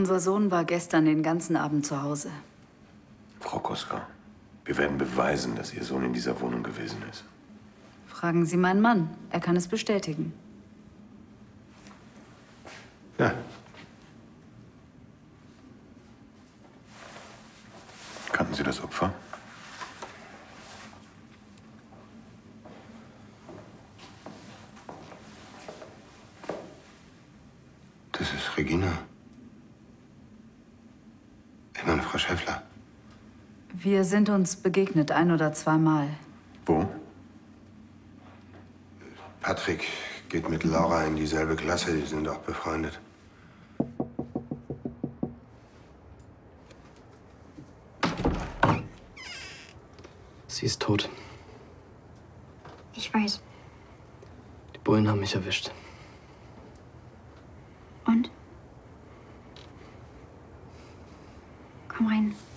Unser Sohn war gestern den ganzen Abend zu Hause. Frau Koska, wir werden beweisen, dass Ihr Sohn in dieser Wohnung gewesen ist. Fragen Sie meinen Mann. Er kann es bestätigen. Ja. Kannten Sie das Opfer? Das ist Regina. Ich meine, Frau Schäffler. Wir sind uns begegnet, 1- oder zweimal. Wo? Patrick geht mit Laura in dieselbe Klasse, die sind auch befreundet. Sie ist tot. Ich weiß. Die Bullen haben mich erwischt. Und? Komm rein.